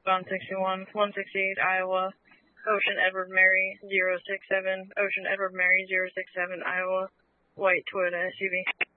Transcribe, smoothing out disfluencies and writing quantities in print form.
Bound 61, 168 Iowa, Ocean Edward Mary 067, Ocean Edward Mary 067 Iowa, white Toyota SUV.